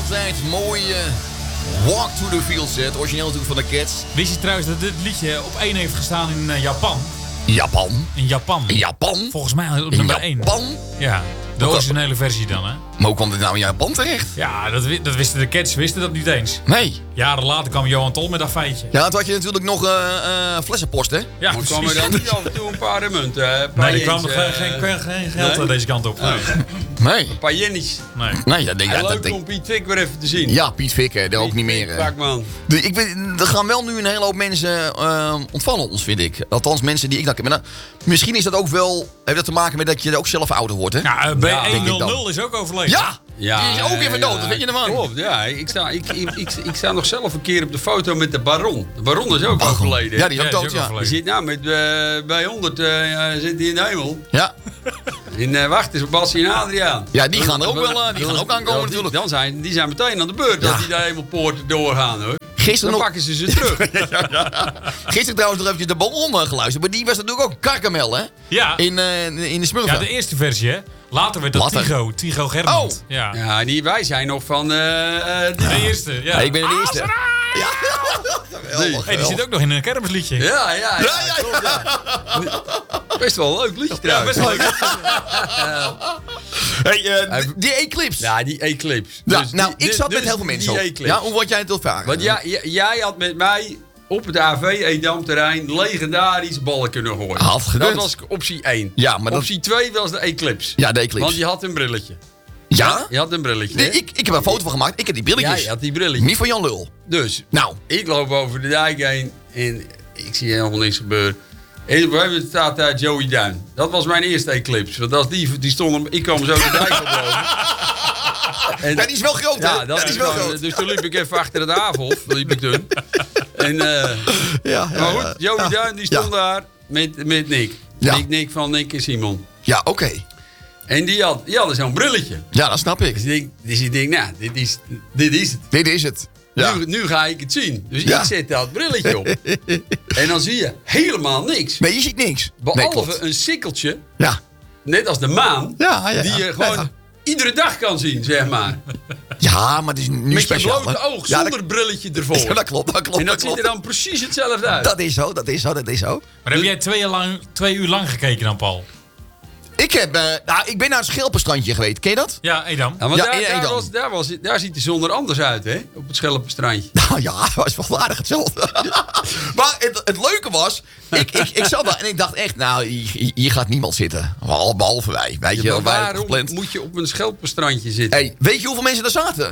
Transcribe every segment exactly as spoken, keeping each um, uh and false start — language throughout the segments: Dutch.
altijd mooie Walk to the Fields, het origineel natuurlijk van de Cats. Wist je trouwens dat dit liedje op één heeft gestaan in uh, Japan? Japan? In Japan. In Japan? Volgens mij op in nummer één. Japan? Ja, de Wat originele versie dan, hè? Maar hoe kwam dit nou in Japan terecht? Ja, dat, dat wisten de Cats, wisten dat niet eens. Nee. Jaren later kwam Johan Tol met dat feitje. Ja, toen had je natuurlijk nog uh, uh, flessenpost, hè? Ja, maar kwam er dan niet af en toe een paar munten? Een nee, er kwam nog uh, geen, geen, geen geld nee? deze kant op. Nee. nee. Een paar jennies. Nee. nee dat denk, ja, ja, leuk dat denk... om Piet Fik weer even te zien. Ja, Piet Fik, hè, daar ook niet meer. Vaak, man. De, ik weet, er gaan wel nu een hele hoop mensen uh, ontvallen ons, vind ik. Althans, mensen die ik dan ken. Maar nou, misschien is dat ook wel, heeft dat te maken met dat je ook zelf ouder wordt, hè? Ja, uh, B honderd is ook overleden. Ja! Ja, die is ook even dood, ja, dat weet je ervan. Klopt, ja. Ik sta, ik, ik, ik, ik sta nog zelf een keer op de foto met de Baron. De Baron is ook overleden. Ja, die is ook dood, ja. Die zit nou met uh, bij honderd uh, zit die in de hemel. Ja. En uh, wacht eens op Bassie en Adriaan. Ja, die gaan er ook wel uh, die gaan ook aankomen die, natuurlijk. Dan zijn, die zijn meteen aan de beurt ja. als die de hemelpoorten doorgaan, hoor. Gisteren dan nog... pakken ze ze terug. ja, ja. Gisteren trouwens nog even de Baron geluisterd. Maar die was natuurlijk ook Gargamel, hè? Ja. In, uh, in de Smurfen. Ja, de eerste versie, hè? Later werd dat Later. Tigo, Tigo Germant. Oh. Ja, ja die, wij zijn nog van uh, uh, de, de eerste. Ja. Ja, ik ben de eerste. Ja. Nee. Hey, die zit ook nog in een kermisliedje. Ja, ja, ja. ja, ja, klopt, ja. Best wel een leuk liedje trouwens. Ja, best wel leuk. Hey, uh, die Eclipse. Ja, die Eclipse. Ja, dus nou, die, ik zat dus met heel veel mensen op. Ja, hoe word jij het wil vragen? Want ja, j- jij had met mij op het A V Edam-terrein legendarisch ballen kunnen gooien. Had dat was optie één. Ja, maar optie dat... twee was de Eclipse. Ja, de Eclipse. Want je had een brilletje. Ja? Je had een brilletje. Nee, ik, ik heb een foto van gemaakt. Ik heb die brilletjes. Ja, je had die brilletjes. Niet van Jan Lul. Dus, nou. Ik loop over de dijk heen en ik zie helemaal niks gebeuren. En op een gegeven moment staat daar Joey Duin. Dat was mijn eerste Eclipse. Want als die, die stond, ik kwam zo de dijk oplopen. En, ja, die is wel groot, ja, hè? Dat ja, die is wel groot. Dus toen liep ik even achter het Havelhof. liep ik toen. En, uh, ja, ja, maar goed, Joey ja, Duin die stond ja. daar met, met Nick. Ja. Nick. Nick van Nick en Simon. Ja, oké. Okay. En die, had, die hadden zo'n brilletje. Ja, dat snap ik. Dus ik, dus ik denk, nou, dit is, dit is het. Dit is het. Ja. Nu, nu ga ik het zien. Dus ja. ik zet dat brilletje op. En dan zie je helemaal niks. Nee, je ziet niks. Behalve nee, een sikkeltje. Ja. Net als de maan. Ja, ja, die je gewoon ja, ja. iedere dag kan zien, zeg maar. Ja, maar het is nu met speciaal. Met je blote oog, ja, zonder dat... brilletje ervoor. Ja, dat klopt, dat klopt. En dat, dat klopt. ziet er dan precies hetzelfde uit. Dat is zo, dat is zo, dat is zo. Maar heb jij twee uur lang, twee uur lang gekeken dan, Paul? Ik, heb, uh, nou, ik ben naar het Schelpenstrandje geweest. Ken je dat? Ja, Edam. Ja, ja, daar, Edam. Daar, was, daar, was, daar ziet de zon er anders uit, hè? Op het Schelpenstrandje. Nou ja, het was wel aardig hetzelfde. Maar het, het leuke was, ik, ik, ik zat daar en ik dacht echt, nou, hier, hier gaat niemand zitten. Behalve wij. Weet je, ja, waarom gepland. Moet je op een Schelpenstrandje zitten? Hey, weet je hoeveel mensen daar zaten?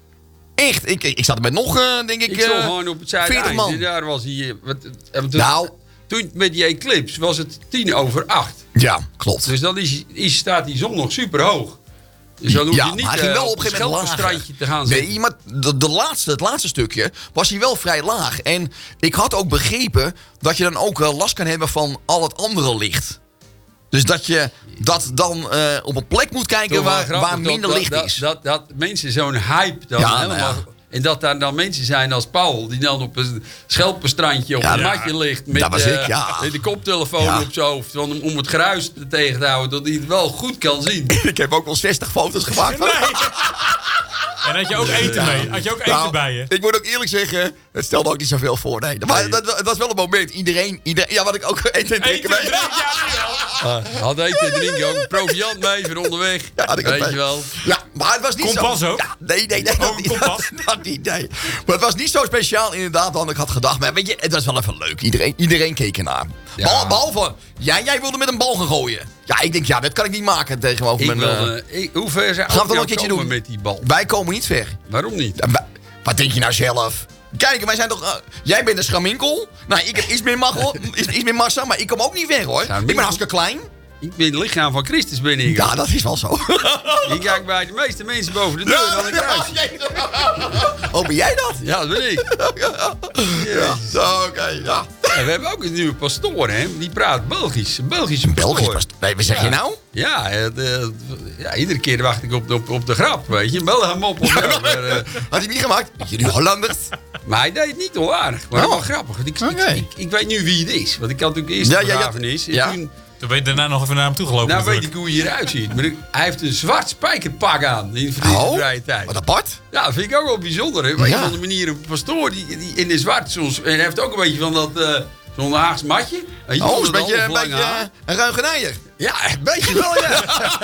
Echt, ik, ik zat er met nog, uh, denk ik, Ik zat uh, gewoon op het veertig man. Daar was hij... Wat, wat, nou... Toen met die Eclipse was het tien over acht. Ja, klopt. Dus dan is, is, staat die zon nog super hoog. Dus dan hoef ja, je niet maar hij ging wel uh, op een gegeven moment strandje te gaan zitten. Nee, maar de, de laatste, het laatste stukje was hij wel vrij laag. En ik had ook begrepen dat je dan ook uh, last kan hebben van al het andere licht. Dus dat je dat dan uh, op een plek moet kijken waar, waar minder dat, licht dat, is. Dat, dat, dat mensen zo'n hype dan ja, helemaal... Nou ja. En dat daar dan mensen zijn als Paul, die dan op een Schelpenstrandje op ja, een matje ligt met, dat was ik, uh, ja. met de koptelefoon ja. op zijn hoofd. Om, om het geruis tegen te houden, dat hij het wel goed kan zien. Ik heb ook wel zestig foto's gemaakt. Nee. En had je ook eten mee? Had je ook eten nou, bij je? Ik moet ook eerlijk zeggen, het stelde ook niet zoveel voor. Nee. Maar nee. Dat, het was wel een moment. Iedereen, iedereen ja, wat ik ook eten en drinken mee. Ja, uh, had eten en drinken ook. Proviant mee voor onderweg. Ja, had ik weet je wel. Ja, maar het was niet kompas zo... ook? Ja, nee, nee, nee. Dat, niet, dat, dat niet, nee. Maar het was niet zo speciaal inderdaad dan ik had gedacht. Maar weet je, het was wel even leuk. Iedereen, iedereen keek ernaar. Ja. Behalve, jij, jij wilde met een bal gaan gooien. Ja, ik denk, ja, dat kan ik niet maken tegenover ik mijn... Wilde, uh, ik, hoe ver zijn gaan we dan een keertje doen met die bal? Wij komen niet ver. Waarom niet? Ja, wij, wat denk je nou zelf? Kijk, wij zijn toch... Uh, jij bent een schaminkel. Nou, ik heb iets meer, mag, iets, iets meer massa, maar ik kom ook niet weg, hoor. Schaminkel. Ik ben hartstikke klein. Ik ben het lichaam van Christus, ben ik. Ja, dat is wel zo. Ik kijk bij de meeste mensen boven de deur ja, dan een kruis. Ja, oh, ben jij dat? Ja, dat ben ik. Ja, ja. Oké, okay, ja. Ja, we hebben ook een nieuwe pastoor, hè. Die praat Belgisch. Een Belgische een pastoor. Belgisch pastoor? Nee, wat zeg ja. je nou? Ja, het, uh, ja, iedere keer wacht ik op de, op, op de grap, weet je. Bel hem op. Of ja, maar, uh, had hij niet gemaakt? Jullie Hollanders? Maar hij deed het niet onaardig. Maar oh. wel grappig. Ik, okay. ik, ik, ik weet nu wie het is. Want ik had natuurlijk eerst ja, de begrafenis. Ja, ja. En toen Toen ben je daarna nog even naar hem toe gelopen. Nou weet natuurlijk. ik hoe hij eruit ziet. Maar ik- hij heeft een zwart spijkerpak aan in de Oh, vrije tijd. wat apart. Ja, dat vind ik ook wel bijzonder. Hè? Op een Ja. of andere manier een pastoor die, die in de zwart soms... En hij heeft ook een beetje van dat... Uh, zo'n Haags matje. Weet je, Oh, van is een dat beetje, een halflange beetje haar. eh, een ruigenijer. Ja, een beetje wel, ja.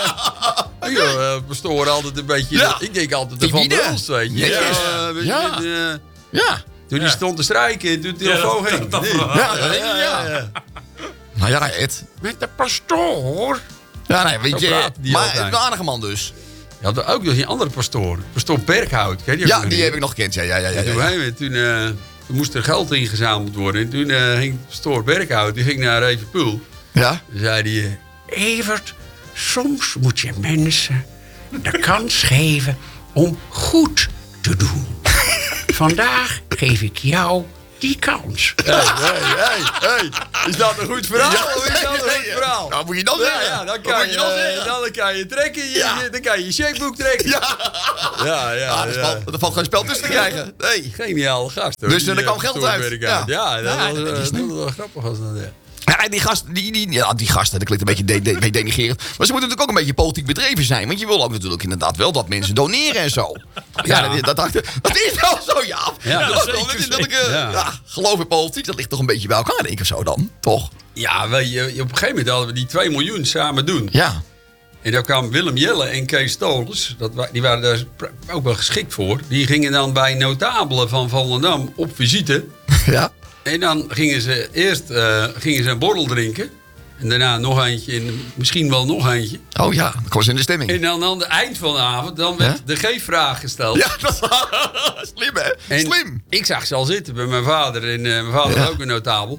ja uh, pastoor altijd een beetje... Ja. Ik denk altijd de Van Timide. der Hulst, weet je. Netjes. Ja, weet je, Ja. met, uh, Ja. toen hij Ja. stond te strijken en toen de telefoon dat- ging. dat- Nee. dat- Ja, dat denk ik, ja. Nou ja, Ed. Met de pastoor. Ja, nee, weet Zo je. praat die Maar altijd. een aardige man dus. Je had ook nog een andere pastoor. Pastoor Berghout. Ken je ook Ja, nog die niet? heb ik nog gekend. Ja, ja, ja. ja, En toen, ja. hij- toen, uh, toen moest er geld ingezameld worden. En toen uh, ging pastoor Berghout, die ging naar Evenpoel. Ja? Dan zei hij... Uh, Evert, soms moet je mensen de kans geven om goed te doen. Vandaag geef ik jou die kans. Hé, hé, hé, hé. Is dat een goed verhaal? Ja, of is dat een nee, goed nee. verhaal? Nou, moet je dan Ja, zeggen. ja, dan Wat kan moet je, je dan eh, zeggen? dan kan je trekken, je, Ja. je- dan kan je je checkboek trekken. Ja. ja, ja. Ah, er, ja. valt, er valt geen spel tussen te krijgen. Nee. Geniale gast hoor. Dus, Die, er kwam eh, geld pastoor uit. Berghout. Ja. Ja, dat, Ja, was, dat eh, is dat niet- was wel grappig als dat, ja. Ja, die gasten, die, die, ja, die gasten, dat klinkt een beetje, de, de, beetje denigrerend. Maar ze moeten natuurlijk ook een beetje politiek bedreven zijn. Want je wil ook natuurlijk inderdaad wel dat mensen doneren en zo. Ja, Ja. Dat, dat, dat is wel zo, ja. Ja, dat, zeker, dat, dat, ik, eh, Ja. ja, geloof in politiek, dat ligt toch een beetje bij elkaar, denk ik of zo dan. Toch? Ja, weet je, op een gegeven moment hadden we die twee miljoen samen doen. Ja. En daar kwamen Willem Jelle en Kees Stolens, dat wa- die waren daar pr- ook wel geschikt voor. Die gingen dan bij notabelen van Volendam op visite. Ja. En dan gingen ze eerst uh, gingen ze een borrel drinken. En daarna nog eentje en misschien wel nog eentje. Oh ja, dan komen ze in de stemming. En dan aan het eind van de avond dan werd Ja? de G-vraag gesteld. Ja, dat is slim hè? En Slim. ik zag ze al zitten bij mijn vader. En uh, mijn vader Ja. had ook een notabel.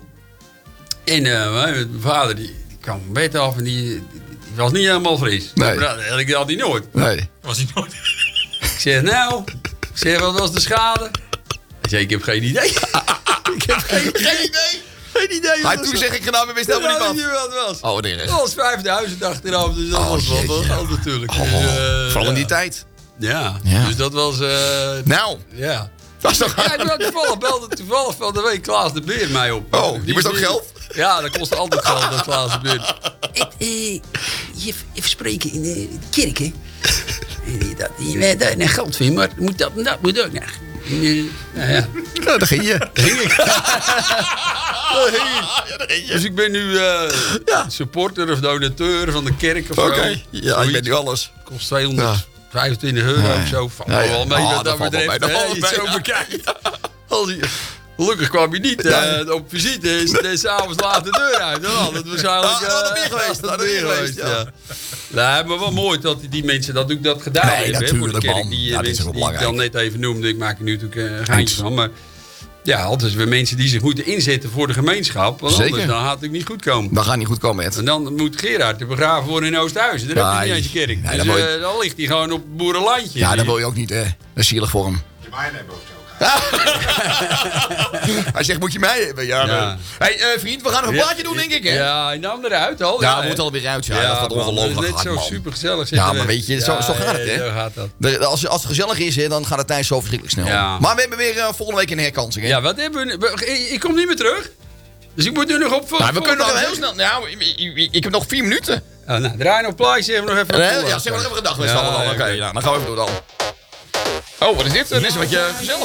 En uh, mijn vader die, die kwam van bed af en die, die, die was niet helemaal fris. Nee. Dat had hij nooit. Nee. Was hij nooit. Ik zeg, nou, ik zeg, wat was de schade? Hij zei, ik heb geen idee. ik heb geen idee. Geen idee. Geen idee. Maar wat toen was zeg ik gedaan, we wisten helemaal dat. niet Ik wat. weet niet wat het was. Oh, nee. Dat was vijfduizend achteraf, dus dat Oh, was wel jeetje. wel natuurlijk. Oh, Dus, eh, vooral in die ja. tijd. Ja. Ja. dus dat was, eh, Nou, ja. dat is toch... Ja, toen toevallig belde toevallig van de week Klaas de Beer mij op. Oh, die moest ook geld? Ja, dat kost altijd geld, dat Klaas de Beer. Ik, eh, je even spreken in de kerk, hè. En dat je daar naar geld vindt, maar moet dat, dat moet ook nog. En, eh, nou ja, Ja, daar ging je. daar ging ik. Daar ging ik. Ja, daar ging je. Dus ik ben nu eh, Ja. supporter of donateur van de kerk of Oké. zo. Ja, ik ben nu alles. Kost tweehonderdvijfentwintig euro Ja. of zo. Valt Ja, ja. wel mee Oh, wat dat dat valt wel betreft. mee, dat hè, valt je wel het mee, zo ja. bekijkt. Als je, gelukkig kwam je niet eh, op visite. Is er s'avonds laat de deur uit. Dan had het waarschijnlijk... Ah, dat had eh, meer geweest, had dat had het meer meer geweest, ja. ja. Nee, maar wel mooi dat die mensen dat ook dat gedaan Nee, hebben. hè, voor de natuurlijk, kerk. man. Die, eh, Ja, dat is mensen wel die ik dan belangrijk. net even noemde. Ik maak er nu natuurlijk eh, een geintje van. Maar ja, altijd weer mensen die zich moeten inzetten voor de gemeenschap. Want Zeker. anders dan gaat het ook niet goed komen. Dat gaat niet goed komen, Ed. En dan moet Gerard te begraven worden in Oosthuizen. Daar heb je Nee. niet eens je kerk. Nee, dus dat wil je- eh, dan ligt hij gewoon op het boerenlandje. Ja, dat wil je ook niet, hè. Dat is zielig voor hem. Je mij hebben of zo. Hij zegt, moet je mij hebben? Ja. Ja. nee. Hey, eh, vriend, we gaan nog een plaatje doen, denk ik, hè? Ja, hij nam eruit al. Ja, we hè. moeten alweer uit, ja. Dat gaat man, ongelooflijk Dat is hard, net zo man. super gezellig. Ja, maar weet je, zo- zo gaat het, hè? Zo gaat dat. De- als, als het gezellig is, hè, dan gaat het tijd zo verschrikkelijk snel. Ja. Maar we hebben weer eh, volgende week een herkansing, hè? Ja, wat hebben we... we- Ik, ik kom niet meer terug. Dus ik moet nu nog op... Nou, we kunnen nog voortaan heel snel... Nou, ik, ik- ik heb nog vier minuten. Oh, nou, draai nog plaatje, zeggen we nog even... Eh, een ja, zeg maar nog even gedag met Ja, z'n allen dan. ja, Oké, oké. nou, dan gaan we even doen dan. Oh, wat is dit? Dit is een beetje gezellig.